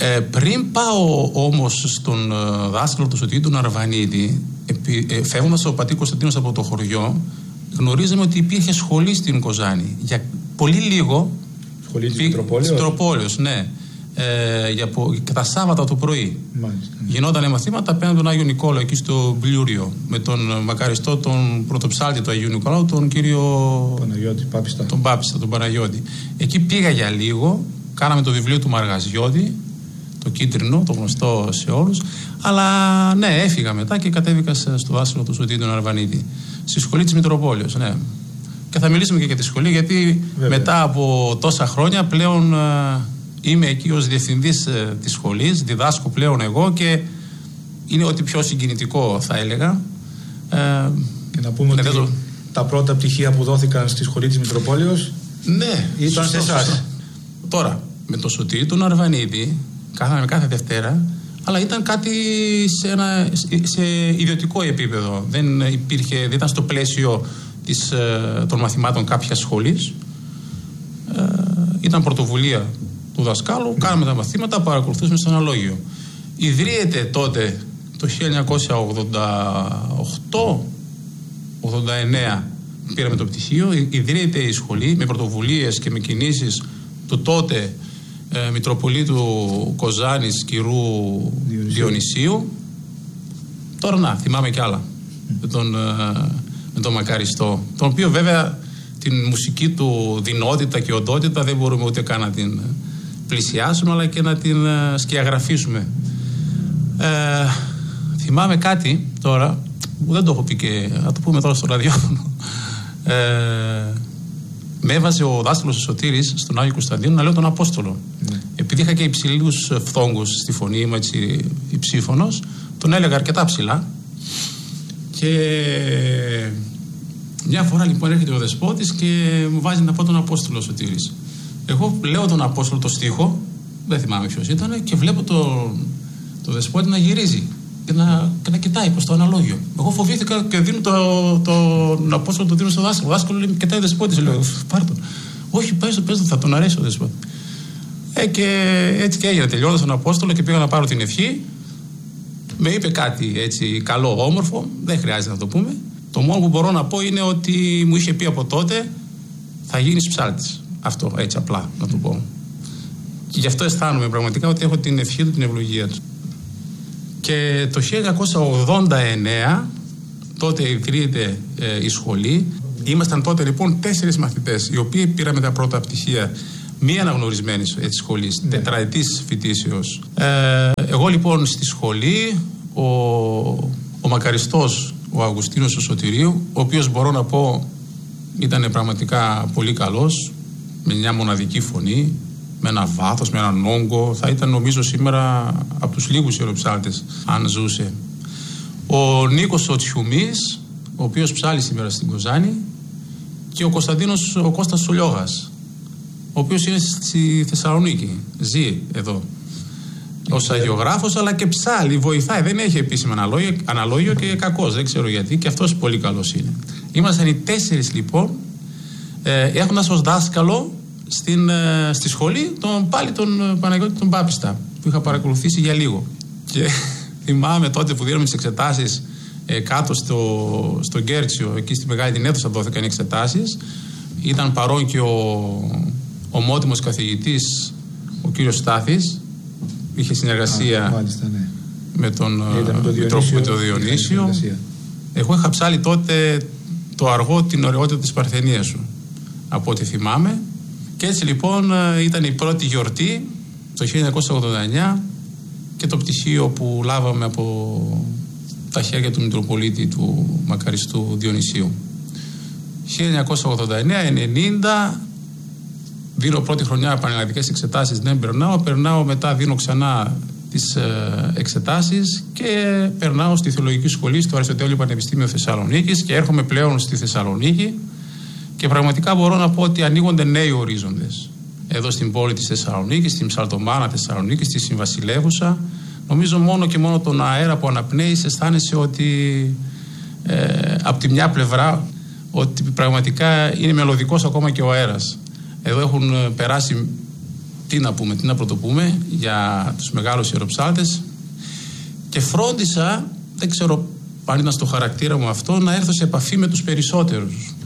Πριν πάω όμως στον δάσκαλο του Σωτήρη τον Αρβανίτη, φεύγοντας ο πατήρ Κωνσταντίνος από το χωριό, γνωρίζαμε ότι υπήρχε σχολή στην Κοζάνη. Για πολύ λίγο. Σχολή της Μητροπόλεως. Ναι. Και τα Σάββατα το πρωί. Μάλιστα. Γινόταν μαθήματα απέναντι τον Άγιο Νικόλαο εκεί στο Μπλιούριο, με τον μακαριστό, τον πρωτοψάλτη του Αγίου Νικολάου, τον κύριο Παναγιώτη Πάπιστα. Τον Πάπιστα, τον Παναγιώτη. Εκεί πήγα για λίγο, κάναμε το βιβλίο του Μαργαζιώτη, το κίτρινο, το γνωστό σε όλους. Αλλά ναι, έφυγα μετά και κατέβηκα στο δάσκαλο του Σωτήρη τον Αρβανίτη, στη σχολή της Μητροπόλεως. Ναι. Και θα μιλήσουμε και για τη σχολή, γιατί μετά από τόσα χρόνια πλέον είμαι εκεί ως διευθυντής της σχολής, διδάσκω πλέον εγώ και είναι ό,τι πιο συγκινητικό θα έλεγα. Και να πούμε ότι τα πρώτα πτυχία που δόθηκαν στη σχολή της Μητροπόλεως ήταν σε εσάς. Τώρα, με το Σωτήρη τον Αρβανίτη, κάναμε κάθε Δευτέρα, αλλά ήταν κάτι σε ιδιωτικό επίπεδο. Δεν ήταν στο πλαίσιο των μαθημάτων κάποιας σχολής. Ήταν πρωτοβουλία του δασκάλου, κάναμε τα μαθήματα, παρακολουθούσαμε στο αναλόγιο. Ιδρύεται τότε το 1988-89, πήραμε το πτυχίο, ιδρύεται η σχολή με πρωτοβουλίες και με κινήσεις του τότε Μητροπολίτου Κοζάνης κυρού Διονυσίου. Τώρα να, θυμάμαι κι άλλα με τον μακαριστό, τον οποίο βέβαια την μουσική του δυνότητα και οντότητα δεν μπορούμε ούτε καν να την πλησιάσουμε, αλλά και να την σκιαγραφίσουμε. Θυμάμαι κάτι τώρα που δεν το έχω πει και θα το πούμε τώρα στο ραδιόφωνο. Με έβαζε ο δάσκαλος Σωτήρης στον Άγιο Κωνσταντίνο να λέω τον Απόστολο. Επειδή είχα και υψηλούς φθόγκους στη φωνή, είμαι έτσι υψήφωνος, τον έλεγα αρκετά ψηλά. Και μια φορά λοιπόν έρχεται ο Δεσπότης και μου βάζει να πω τον Απόστολο Σωτήρης. Εγώ λέω τον Απόστολο το στίχο, δεν θυμάμαι ποιος ήταν, και βλέπω το Δεσπότη να γυρίζει και να κοιτάει προς το αναλόγιο. Εγώ φοβήθηκα και δίνω τον Απόστολο, το δίνω στο δάσκαλο. Ο δάσκαλο λέει: κοιτάει ο Δεσπότης, λέω: πάρ' τον. Όχι, πες το, θα τον αρέσει ο Δεσπότη. Και έτσι και έγινε. Τελειώνοντας τον Απόστολο και πήγα να πάρω την ευχή. Με είπε κάτι έτσι καλό, όμορφο, δεν χρειάζεται να το πούμε. Το μόνο που μπορώ να πω είναι ότι μου είχε πει από τότε: θα γίνεις ψάλτης. Αυτό, έτσι απλά να το πω. Και γι' αυτό αισθάνομαι πραγματικά ότι έχω την ευχή του, την ευλογία του. Και το 1989, τότε ιδρύεται η σχολή. Ήμασταν τότε λοιπόν 4 μαθητές, οι οποίοι πήραμε τα πρώτα πτυχία μη αναγνωρισμένης σχολής, τετραετής φοιτήσεως. Εγώ λοιπόν στη σχολή, ο μακαριστός, ο Αυγουστίνος ο Σωτηρίου, ο οποίος μπορώ να πω ήταν πραγματικά πολύ καλός, με μια μοναδική φωνή, με ένα βάθος, με έναν όγκο. Θα ήταν νομίζω σήμερα από τους λίγους ιεροψάλτες αν ζούσε. Ο Νίκος ο Τσιουμής, ο οποίος ψάλει σήμερα στην Κοζάνη, και ο Κωνσταντίνος ο Κώστας ο Λιώγας, ο οποίος είναι στη Θεσσαλονίκη, ζει εδώ ως αγιογράφος, αλλά και ψάλει, βοηθάει, δεν έχει επίσημα αναλόγιο και κακός, δεν ξέρω γιατί, και αυτός πολύ καλός είναι. Ήμασταν οι 4 λοιπόν, έχοντας ως δάσκαλο στη σχολή πάλι τον Παναγιώτη τον Πάπιστα, που είχα παρακολουθήσει για λίγο. Και θυμάμαι τότε που δίναμε τις εξετάσεις κάτω στο Γκέρτσιο, εκεί στη μεγάλη την αίθουσα δόθηκαν οι εξετάσεις. Ήταν παρόν και ο μότιμος καθηγητής, ο κύριος Στάθης, είχε συνεργασία μάλιστα, ναι, με τον Διονύσιο. Εγώ είχα ψάλει τότε το αργό την ωραιότητα της Παρθενίας σου, από ό,τι θυμάμαι. Και έτσι λοιπόν ήταν η πρώτη γιορτή το 1989 και το πτυχίο που λάβαμε από τα χέρια του Μητροπολίτη του μακαριστού Διονυσίου. 1989-90 δίνω πρώτη χρονιά πανελλαδικές εξετάσεις, δεν περνάω μετά, δίνω ξανά τις εξετάσεις και περνάω στη Θεολογική Σχολή στο Αριστοτέλειο Πανεπιστήμιο Θεσσαλονίκης και έρχομαι πλέον στη Θεσσαλονίκη και πραγματικά μπορώ να πω ότι ανοίγονται νέοι ορίζοντες εδώ στην πόλη της Θεσσαλονίκης, στην Ψαλτομάνα Θεσσαλονίκης, στη Συμβασιλεύουσα. Νομίζω μόνο και μόνο τον αέρα που αναπνέεις αισθάνεσαι ότι από τη μια πλευρά ότι πραγματικά είναι μελωδικός ακόμα και ο αέρας. Εδώ έχουν περάσει τι να πρωτοπούμε για τους μεγάλους ιεροψάλτες, και φρόντισα, δεν ξέρω αν ήταν στο χαρακτήρα μου αυτό, να έρθω σε επαφή με τους περισσότερους.